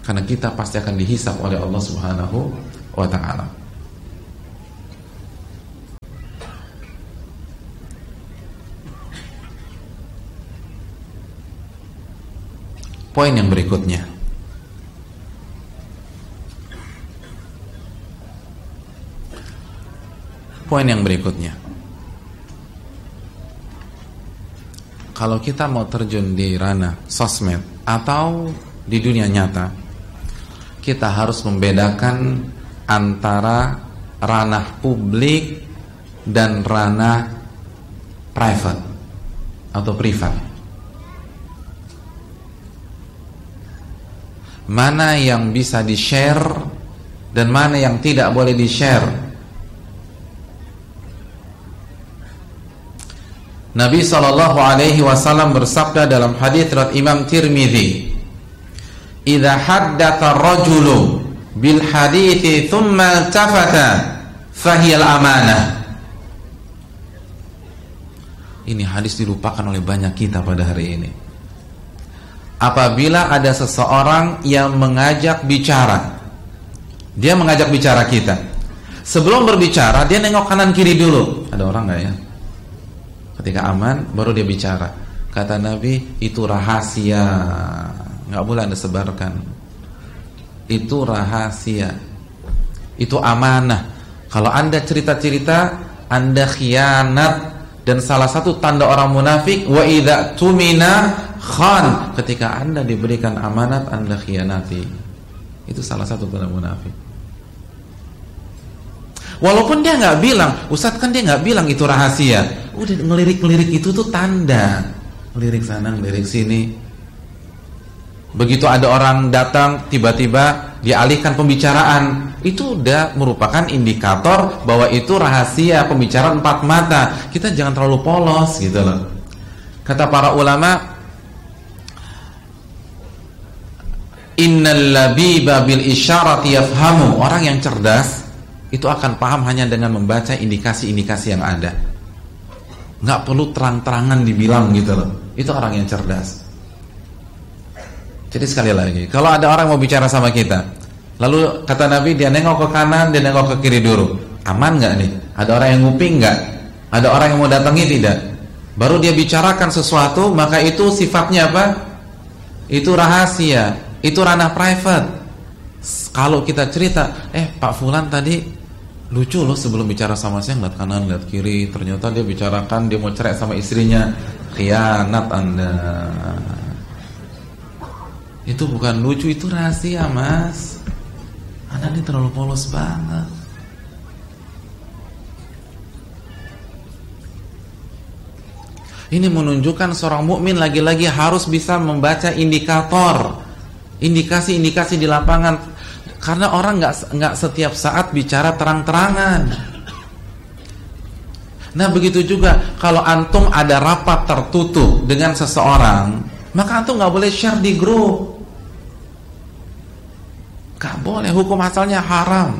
karena kita pasti akan dihisab oleh Allah Subhanahu wa ta'ala. Poin yang berikutnya, poin yang berikutnya, kalau kita mau terjun di ranah sosmed atau di dunia nyata, kita harus membedakan antara ranah publik dan ranah private atau privat. Mana yang bisa di-share dan mana yang tidak boleh di-share. Nabi sallallahu alaihi wasallam bersabda dalam hadis riwayat Imam Tirmidzi, "Idza haddatsa ar-rajulu bil hadithi thumma iltafata fahiyal amanah." Ini hadis dilupakan oleh banyak kita pada hari ini. Apabila ada seseorang yang mengajak bicara, dia mengajak bicara kita, sebelum berbicara dia nengok kanan kiri dulu, ada orang nggak ya? Ketika aman baru dia bicara. Kata Nabi, itu rahasia, nggak boleh Anda sebarkan. Itu rahasia, itu amanah. Kalau Anda cerita-cerita, Anda khianat. Dan salah satu tanda orang munafik, wa idza tumina khan, ketika Anda diberikan amanat Anda khianati. Itu salah satu tanda munafik. Walaupun dia nggak bilang, Ustadz kan dia nggak bilang itu rahasia. Udah ngelirik-ngelirik itu tuh tanda, ngelirik sana, ngelirik sini. Begitu ada orang datang tiba-tiba dialihkan pembicaraan, itu udah merupakan indikator bahwa itu rahasia, pembicaraan empat mata. Kita jangan terlalu polos gitu loh. Kata para ulama, innal labiba bil isyarati yafhamu. Orang yang cerdas itu akan paham hanya dengan membaca indikasi-indikasi yang ada. Nggak perlu terang-terangan dibilang gitu loh. Itu orang yang cerdas. Jadi sekali lagi, kalau ada orang mau bicara sama kita, lalu kata Nabi dia nengok ke kanan, dia nengok ke kiri dulu, aman nggak nih? Ada orang yang nguping nggak? Ada orang yang mau datangi tidak? Baru dia bicarakan sesuatu, maka itu sifatnya apa? Itu rahasia, itu ranah private. Kalau kita cerita, eh Pak Fulan tadi lucu loh sebelum bicara sama saya, ngeliat kanan, ngeliat kiri, ternyata dia bicarakan dia mau cerai sama istrinya, khianat Anda. Itu bukan lucu, itu rahasia mas. Anda ini terlalu polos banget. Ini menunjukkan seorang mukmin lagi-lagi harus bisa membaca indikator, indikasi-indikasi di lapangan. Karena orang nggak nggak setiap saat bicara terang-terangan. Nah begitu juga kalau antum ada rapat tertutup dengan seseorang, maka antum nggak boleh share di grup. Gak boleh, hukum asalnya haram.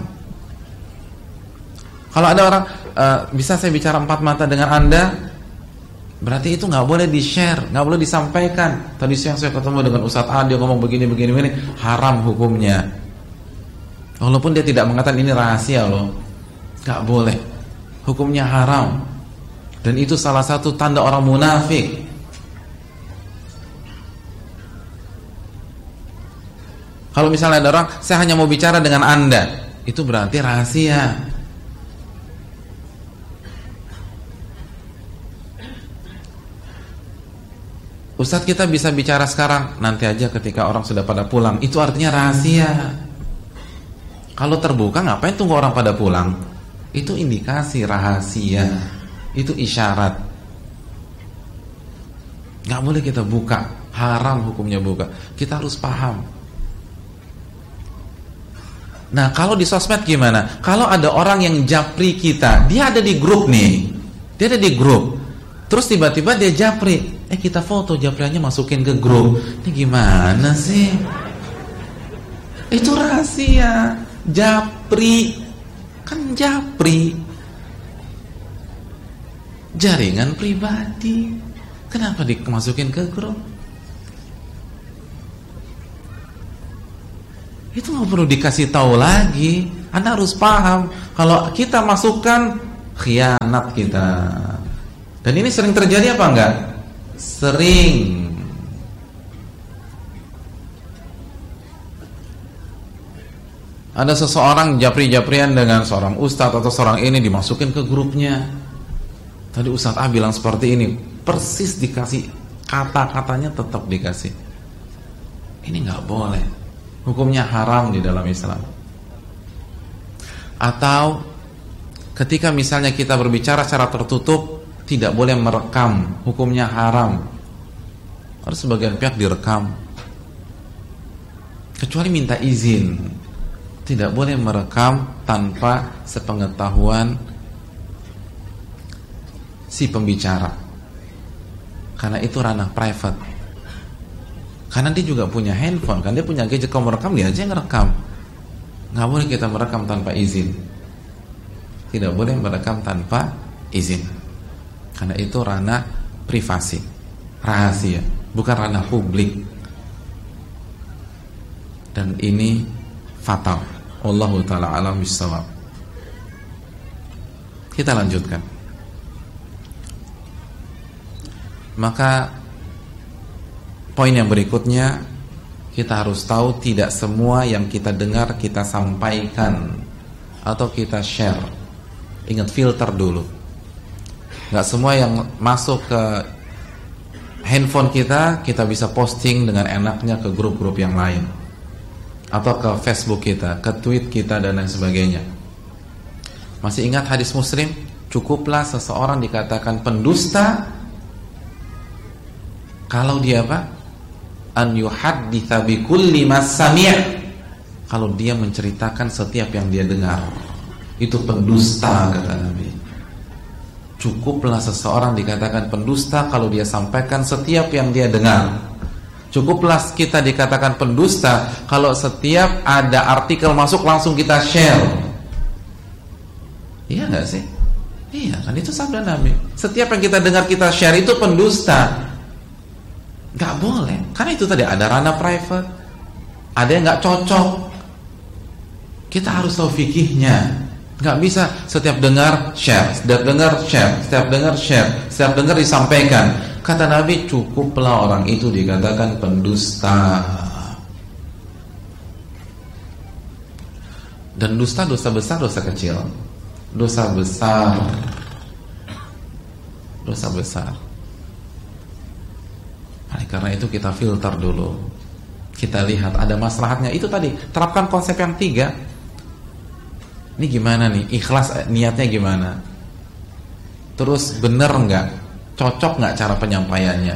Kalau ada orang e, bisa saya bicara empat mata dengan Anda, berarti itu gak boleh di share, gak boleh disampaikan. Tadi siang saya ketemu dengan Ustadz A, dia ngomong begini begini begini, haram hukumnya. Walaupun dia tidak mengatakan ini rahasia loh, gak boleh, hukumnya haram. Dan itu salah satu tanda orang munafik. Kalau misalnya ada orang, saya hanya mau bicara dengan Anda, itu berarti rahasia. Ustadz kita bisa bicara sekarang, nanti aja ketika orang sudah pada pulang, itu artinya rahasia. Kalau terbuka ngapain tunggu orang pada pulang? Itu indikasi rahasia, itu isyarat. Gak boleh kita buka, haram hukumnya buka. Kita harus paham. Nah kalau di sosmed gimana? Kalau ada orang yang japri kita, dia ada di grup nih, dia ada di grup, terus tiba-tiba dia japri, eh kita foto japriannya masukin ke grup, ini gimana sih? Itu rahasia, japri, kan japri, jaringan pribadi, kenapa dimasukin ke grup? Itu nggak perlu dikasih tahu lagi. Anda harus paham kalau kita masukkan khianat kita. Dan ini sering terjadi apa enggak? Sering. Ada seseorang japri-japrian dengan seorang ustadz atau seorang ini, dimasukin ke grupnya. Tadi ustadz A bilang seperti ini, persis dikasih kata-katanya, tetap dikasih. Ini nggak boleh, hukumnya haram di dalam Islam. Atau ketika misalnya kita berbicara secara tertutup, tidak boleh merekam, hukumnya haram. Harus sebagian pihak direkam, kecuali minta izin. Tidak boleh merekam tanpa sepengetahuan si pembicara, karena itu ranah private. Karena dia juga punya handphone, kan dia punya gadget. Kalau merekam, dia aja yang merekam. Nggak boleh kita merekam tanpa izin. Tidak boleh merekam tanpa izin, karena itu ranah privasi, rahasia, bukan ranah publik. Dan ini fatal. Wallahu ta'ala a'lam bissawab. Kita lanjutkan. Maka poin yang berikutnya, kita harus tahu tidak semua yang kita dengar kita sampaikan atau kita share. Ingat, filter dulu. Gak semua yang masuk ke handphone kita, kita bisa posting dengan enaknya ke grup-grup yang lain, atau ke Facebook kita, ke tweet kita, dan lain sebagainya. Masih ingat hadis Muslim? Cukuplah seseorang dikatakan pendusta kalau dia apa? An yuhadditsa bi kulli ma sami'. Kalau dia menceritakan setiap yang dia dengar, itu pendusta, kata Nabi. Cukuplah seseorang dikatakan pendusta kalau dia sampaikan setiap yang dia dengar. Cukuplah kita dikatakan pendusta kalau setiap ada artikel masuk langsung kita share. Iya gak sih? Iya kan, itu sabda Nabi. Setiap yang kita dengar kita share itu pendusta. Gak boleh, karena itu tadi ada ranah private, ada yang gak cocok. Kita harus tahu fikihnya. Gak bisa setiap dengar share, setiap dengar share, setiap dengar share, setiap dengar disampaikan. Kata Nabi, cukuplah orang itu dikatakan pendusta. Dan dusta, dosa besar, dosa kecil. Dosa besar, dosa besar. Oleh karena itu kita filter dulu. Kita lihat ada maslahatnya. Itu tadi, terapkan konsep yang tiga. Ini gimana nih, ikhlas niatnya gimana? Terus bener nggak? Cocok nggak cara penyampaiannya?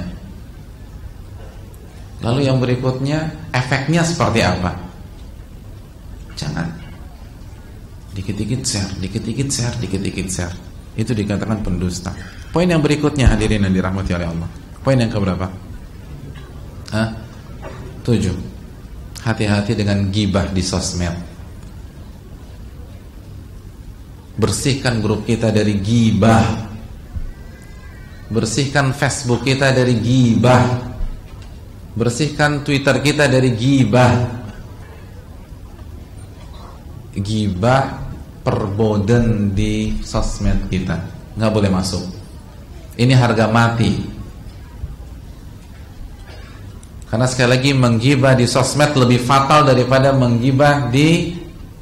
Lalu yang berikutnya, efeknya seperti apa? Jangan dikit-dikit share, dikit-dikit share, dikit-dikit share. Itu dikatakan pendusta. Poin yang berikutnya, hadirin yang dirahmati oleh Allah. Poin yang keberapa? Hah? Tujuh. Hati-hati dengan gibah di sosmed. Bersihkan grup kita dari gibah. Bersihkan Facebook kita dari gibah. Bersihkan Twitter kita dari gibah. Gibah perboden di sosmed kita, nggak boleh masuk. Ini harga mati. Karena sekali lagi, menggibah di sosmed lebih fatal daripada menggibah di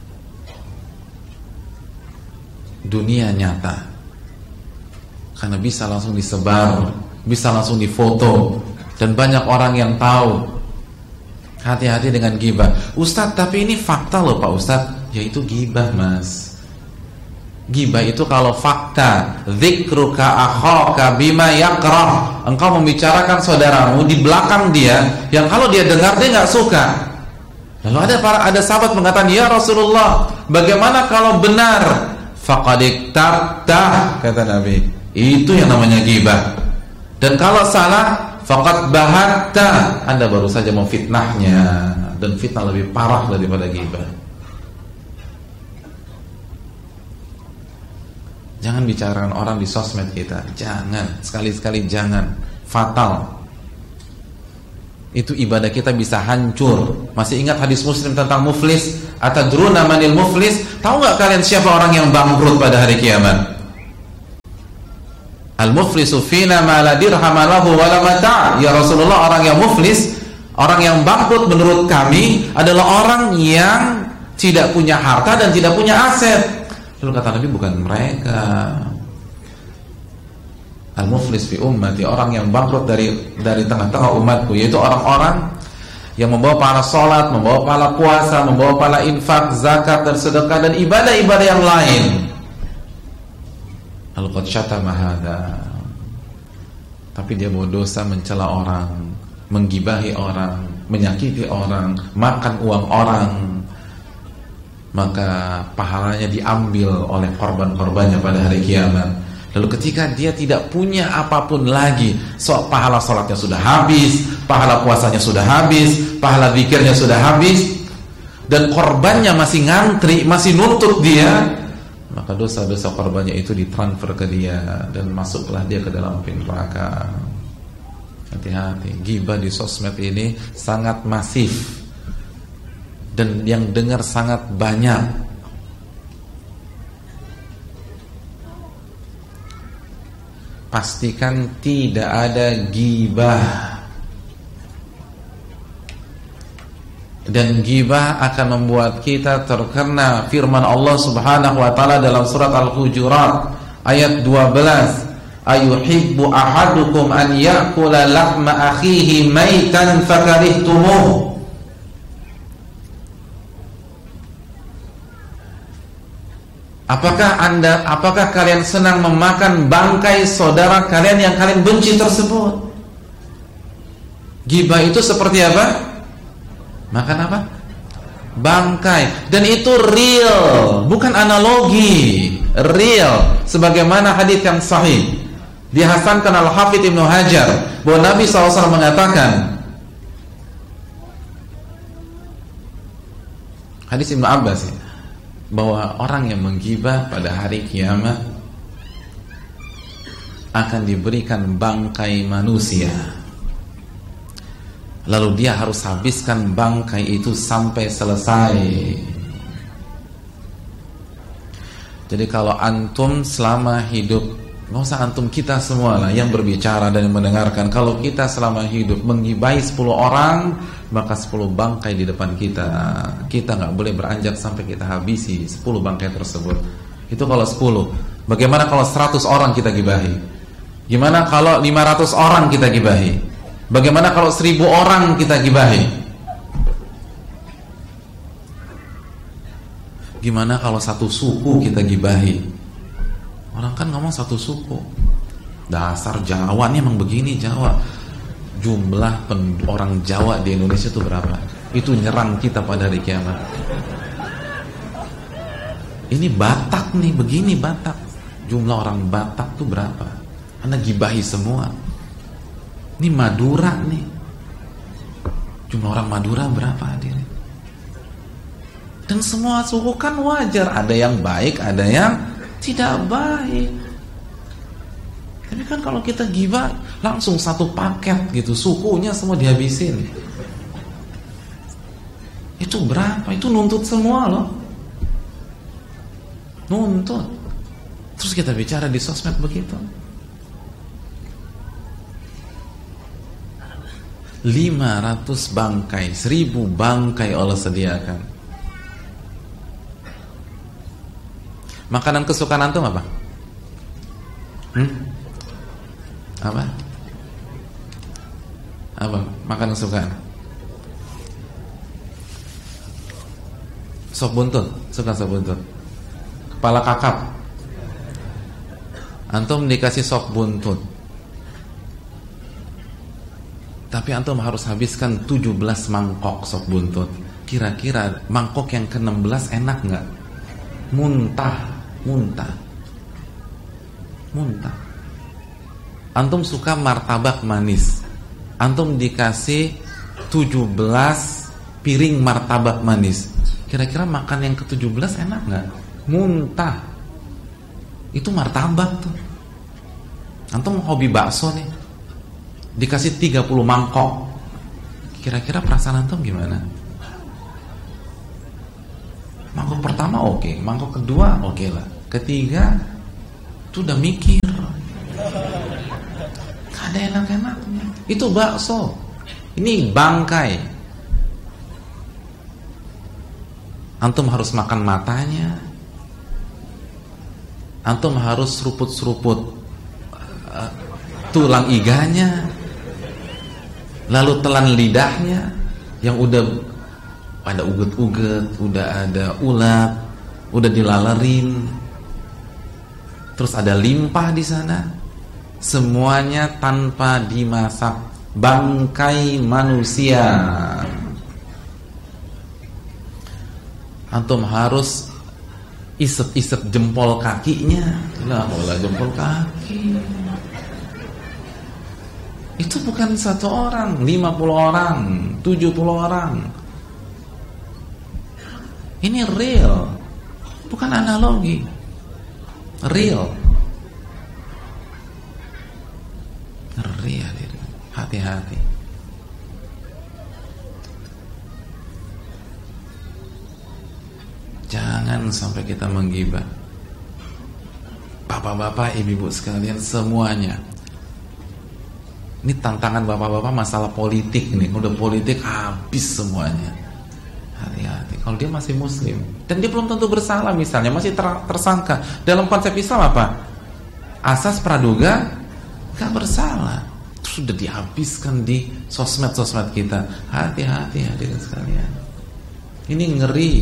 dunia nyata. Karena bisa langsung disebar, bisa langsung difoto, dan banyak orang yang tahu. Hati-hati dengan gibah. Ustadz, tapi ini fakta loh Pak Ustadz. Ya itu gibah mas. Gibah itu kalau fakta. Dzikruka akhaka bima yakrah. Engkau membicarakan saudaramu di belakang dia, yang kalau dia dengar dia nggak suka. Lalu ada para ada sahabat mengatakan, ya Rasulullah, bagaimana kalau benar? Faqad iktabta, kata Nabi. Itu yang namanya gibah. Dan kalau salah, faqad bahatta, Anda baru saja mau fitnahnya. Dan fitnah lebih parah daripada gibah. Jangan bicarakan orang di sosmed kita. Jangan, sekali-sekali jangan. Fatal. itu ibadah kita bisa hancur. Masih ingat hadis Muslim tentang muflis? Atadruna manil muflis? Tahu nggak kalian siapa orang yang bangkrut pada hari kiamat? Al-muflisu fina ma la dirham lahu wa la mata'. Ya Rasulullah, orang yang muflis, orang yang bangkrut menurut kami adalah orang yang tidak punya harta dan tidak punya aset. Lalu kata Nabi, bukan mereka. Al-muflis fi ummati, orang yang bangkrut dari dari tengah-tengah umatku, yaitu orang-orang yang membawa pahala salat, membawa pahala puasa, membawa pahala infak, zakat dan sedekah dan ibadah-ibadah yang lain. Al-qad syatama hadza. Tapi dia bawa dosa mencela orang, menggibahi orang, menyakiti orang, makan uang orang. Maka pahalanya diambil oleh korban-korbannya pada hari kiamat. Lalu ketika dia tidak punya apapun lagi, so, pahala sholatnya sudah habis, pahala puasanya sudah habis, pahala zikirnya sudah habis, dan korbannya masih ngantri, masih nuntut dia, maka dosa-dosa korbannya itu ditransfer ke dia dan masuklah dia ke dalam api neraka. Hati-hati, ghibah di sosmed ini sangat masif dan yang dengar sangat banyak. Pastikan tidak ada ghibah. Dan ghibah akan membuat kita terkena firman Allah Subhanahu wa taala dalam surat Al-Hujurat ayat dua belas, ayuhibbu ahadukum an ya'kula lahma akhihi maitan fakarihtumuh. Apakah anda, apakah kalian senang memakan bangkai saudara kalian yang kalian benci tersebut? Ghibah itu seperti apa? Makan apa? Bangkai. Dan itu real, bukan analogi, real. Sebagaimana hadis yang sahih dihasankan Al-Hafidz Ibnu Hajar bahwa Nabi shallallahu alaihi wasallam mengatakan, hadis Ibnu Abbas ya, bahwa orang yang menggibah pada hari kiamat akan diberikan bangkai manusia, lalu dia harus habiskan bangkai itu sampai selesai. Jadi kalau antum selama hidup, nggak usah antum, kita semua lah yang berbicara dan mendengarkan, kalau kita selama hidup menggibahi sepuluh orang, maka sepuluh bangkai di depan kita. Kita nggak boleh beranjak sampai kita habisi sepuluh bangkai tersebut. Itu kalau sepuluh. Bagaimana kalau seratus orang kita gibahi? Gimana kalau lima ratus orang kita gibahi? Bagaimana kalau seribu orang kita gibahi? Gimana kalau satu suku kita gibahi? Orang kan ngomong satu suku. Dasar Jawa, ini emang begini Jawa. Jumlah orang Jawa di Indonesia itu berapa? Itu nyerang kita pada hari kiamat. Ini Batak nih, begini Batak. Jumlah orang Batak itu berapa? Anda gibahi semua. Ini Madura nih, jumlah orang Madura berapa hadirin? Dan semua suku kan wajar, ada yang baik, ada yang tidak baik. Tapi kan kalau kita gibah langsung satu paket gitu, sukunya semua dihabisin. Itu berapa? Itu nuntut semua loh. Nuntut. Terus kita bicara di sosmed begitu. lima ratus bangkai, seribu bangkai Allah sediakan. Makanan kesukaan antum apa? Hmm? Apa? Apa? Makanan kesukaan? Sop buntut, suka sop buntut. Kepala kakap. Antum dikasih sop buntut, tapi antum harus habiskan tujuh belas mangkok sop buntut. Kira-kira mangkok yang ke enam belas enak nggak? Muntah, muntah, muntah. Antum suka martabak manis, antum dikasih tujuh belas piring martabak manis. Kira-kira makan yang ke tujuh belas enak nggak? Muntah. Itu martabak tuh. Antum hobi bakso nih, dikasih tiga puluh mangkok, Kira-kira perasaan antum gimana? Mangkok pertama oke, okay. Mangkok kedua oke okay lah. Ketiga itu udah mikir, gak ada enak-enaknya. Itu bakso, ini bangkai. Antum harus makan matanya, antum harus seruput-seruput uh, tulang iganya, lalu telan lidahnya yang udah ada uget-uget, udah ada ulat, udah dilalerin, terus ada limpah di sana, semuanya tanpa dimasak, bangkai manusia. Antum harus isep-isep jempol kakinya, lah olah jempol kaki. Itu bukan satu orang, lima puluh orang, tujuh puluh orang. Ini real, bukan analogi. Real. Real. Hati-hati. Jangan sampai kita menggibah. Bapak-bapak, ibu-ibu sekalian, semuanya. Ini tantangan bapak-bapak masalah politik nih. Udah politik habis semuanya. Hati-hati. Kalau dia masih muslim dan dia belum tentu bersalah, misalnya masih ter tersangka dalam konsep Islam apa? Asas praduga gak bersalah. Sudah dihabiskan di sosmed-sosmed kita. Hati-hati hadirin sekalian. Ini ngeri.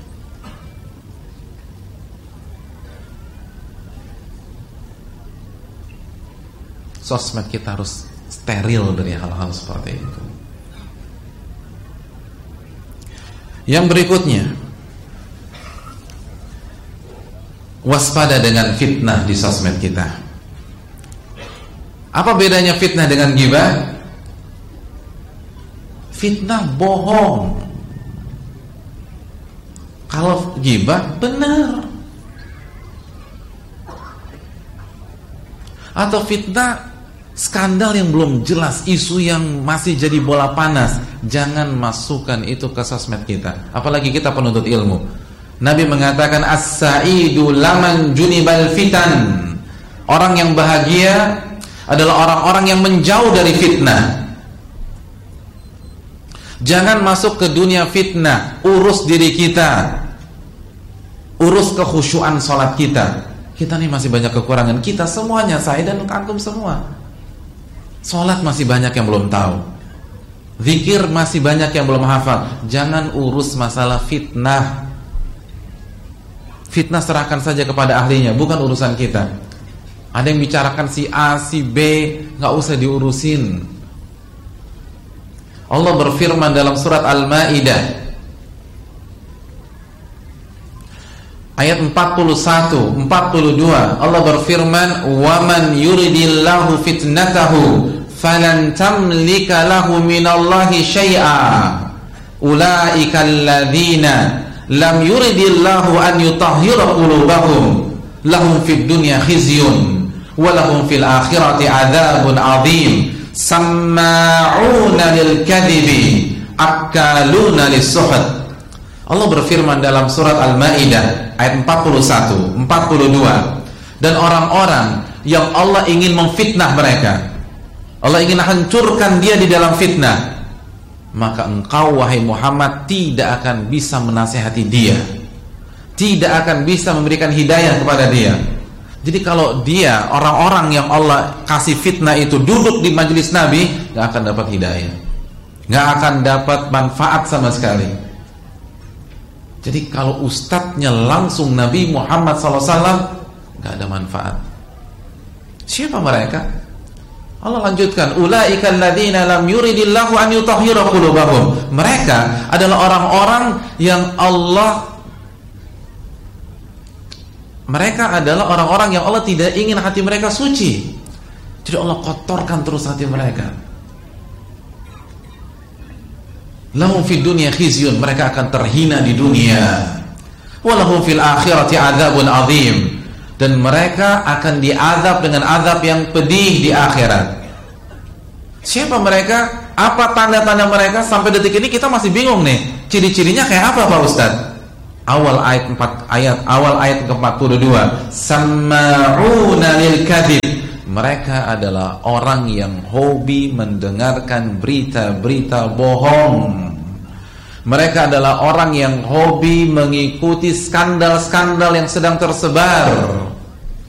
Sosmed kita harus steril dari hal-hal seperti itu. Yang berikutnya, waspada dengan fitnah di sosmed kita. Apa bedanya fitnah dengan ghibah? Fitnah bohong. Kalau ghibah benar. Atau fitnah skandal yang belum jelas, isu yang masih jadi bola panas. Jangan masukkan itu ke sosmed kita. Apalagi kita penuntut ilmu. Nabi mengatakan as-sa'idu laman junibal fitan. Orang yang bahagia adalah orang-orang yang menjauh dari fitnah. Jangan masuk ke dunia fitnah. Urus diri kita, urus kekhusyuan sholat kita. Kita nih masih banyak kekurangan. Kita semuanya, saya dan antum semua. Sholat masih banyak yang belum tahu, zikir masih banyak yang belum hafal. Jangan urus masalah fitnah. Fitnah serahkan saja kepada ahlinya, bukan urusan kita. Ada yang bicarakan si A, si B, gak usah diurusin. Allah berfirman dalam surat Al-Ma'idah ayat empat puluh satu, empat puluh dua, Allah berfirman, "Waman yuridillahu fitnatahu falan tamlika lahu minallahi syai'a. Ulaika alladzina lam yuridillahu an yutahhira qulubahum. Lahum fid dunya khizyun wa lahum fil akhirati adzabun 'adzim. Samma'una lil kadhibi, akaluna lis-suhd." Allah berfirman dalam surat Al-Ma'idah ayat empat puluh satu, empat puluh dua, dan orang-orang yang Allah ingin memfitnah mereka, Allah ingin hancurkan dia di dalam fitnah, maka engkau wahai Muhammad tidak akan bisa menasihati dia, tidak akan bisa memberikan hidayah kepada dia. Jadi kalau dia, orang-orang yang Allah kasih fitnah itu duduk di majelis Nabi, gak akan dapat hidayah, gak akan dapat manfaat sama sekali. Jadi kalau ustadznya langsung Nabi Muhammad shallallahu alaihi wasallam, gak ada manfaat. Siapa mereka? Allah lanjutkan, ulaika alladzina lam yuridillahu an yutahhira qulubahum. Mereka adalah orang-orang yang Allah Mereka adalah orang-orang yang Allah tidak ingin hati mereka suci. Jadi Allah kotorkan terus hati mereka. Lahum fid dunya khizyun, mereka akan terhina di dunia. Walahum fil akhirati adzabun adzim, dan mereka akan diazab dengan azab yang pedih di akhirat. Siapa mereka? Apa tanda-tanda mereka? Sampai detik ini kita masih bingung nih. Ciri-cirinya kayak apa Pak Ustaz? Awal ayat empat ayat awal ayat ke empat puluh dua. Samma'una lil kadhib. Mereka adalah orang yang hobi mendengarkan berita-berita bohong. Mereka adalah orang yang hobi mengikuti skandal-skandal yang sedang tersebar.